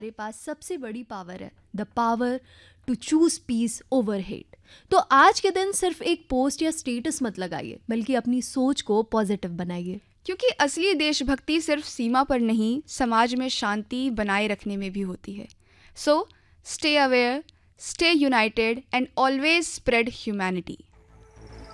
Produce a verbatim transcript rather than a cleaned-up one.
हमारे पास सबसे बड़ी पावर है, the power to choose peace over hate. तो आज के दिन सिर्फ एक पोस्ट या स्टेटस मत लगाइए, बल्कि अपनी सोच को पॉजिटिव बनाइए। क्योंकि असली देशभक्ति सिर्फ सीमा पर नहीं, समाज में शांति बनाए रखने में भी होती है। So stay aware, stay United and always spread humanity.